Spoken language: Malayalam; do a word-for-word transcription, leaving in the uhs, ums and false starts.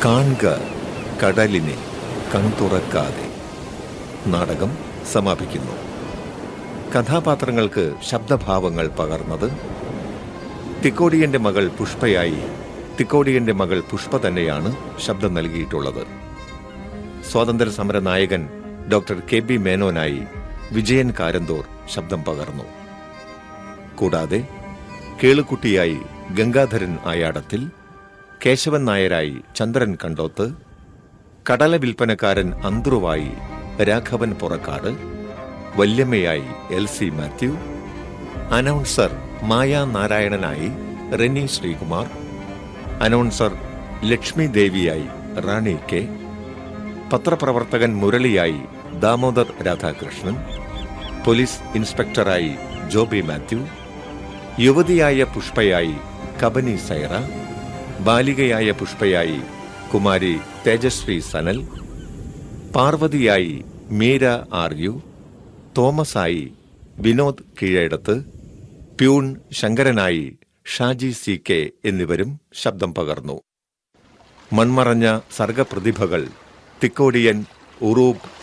കാൺക കടലിനെ കൺതുറക്കാതെ നാടകം സമാപിക്കുന്നു. കഥാപാത്രങ്ങൾക്ക് ശബ്ദഭാവങ്ങൾ പകർന്നത് തിക്കോടിയന്റെ മകൾ പുഷ്പയായി തിക്കോടിയന്റെ മകൾ പുഷ്പ തന്നെയാണ് ശബ്ദം നൽകിയിട്ടുള്ളത്. സ്വാതന്ത്ര്യ സമര നായകൻ doctor K B മേനോനായി Vijayan Karanthur ശബ്ദം പകർന്നു. കൂടാതെ കേളുക്കുട്ടിയായി ഗംഗാധരൻ ആയാടത്തിൽ, കേശവൻ നായരായി ചന്ദ്രൻ കണ്ടോത്ത്, കടല വിൽപ്പനക്കാരൻ അന്ത്രുവായി Raghavan Purakkad, വല്യമ്മയായി L C Mathew, announcer Maya നാരായണനായി Reni Sreekumar, announcer Lakshmi ദേവിയായി Rani K, പത്രപ്രവർത്തകൻ മുരളിയായി Damodar Radhakrishnan, police ഇൻസ്പെക്ടറായി Joby Mathew, യുവതിയായ പുഷ്പയായി Kabani Saira, ബാലികയായ പുഷ്പയായി Kumari Tejashree Sanal, പാർവതിയായി Meera are you, തോമസായി Vinod Keezhedath, peon ശങ്കരനായി Shaji C K എന്നിവരും ശബ്ദം പകർന്നു. മൺമറഞ്ഞ സർഗപ്രതിഭകൾ തിക്കോടിയൻ, ഉറൂബ്,